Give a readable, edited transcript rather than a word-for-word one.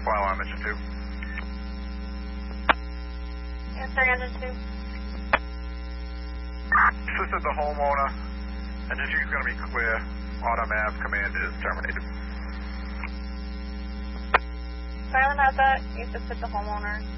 File on Mission 2. Yes, sir, Engine 2. Assisted the homeowner. Engine 2 is going to be clear. Auto Mav command is terminated. Silent Alpha, you assisted the homeowner.